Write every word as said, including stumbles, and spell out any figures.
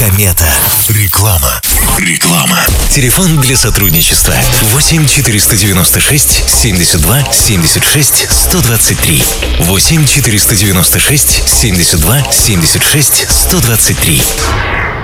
Комета. Реклама. Реклама. Телефон для сотрудничества восемь четыреста девяносто шесть семьдесят два семьдесят шесть сто двадцать три. восемь четыреста девяносто шесть семьдесят два семьдесят шесть сто двадцать три.